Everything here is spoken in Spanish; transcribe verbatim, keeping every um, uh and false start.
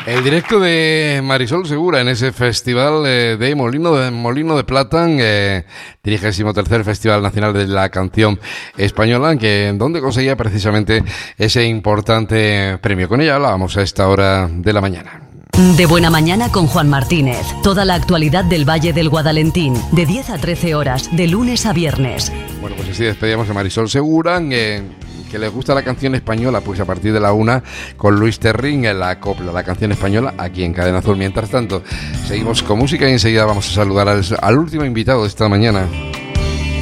El directo de Marisol Segura en ese festival eh, de Molino de Molino de Plata, eh, trigésimo tercer Festival Nacional de la Canción Española, que donde conseguía precisamente ese importante premio. Con ella hablábamos a esta hora de la mañana. De Buena Mañana con Juan Martínez. Toda la actualidad del Valle del Guadalentín, de diez a trece horas, de lunes a viernes. Bueno, pues así despedíamos a Marisol Segura, eh, que les gusta la canción española, pues a partir de la una con Luis Terrín en la copla, la canción española, aquí en Cadena Azul. Mientras tanto, seguimos con música y enseguida vamos a saludar al, al último invitado de esta mañana.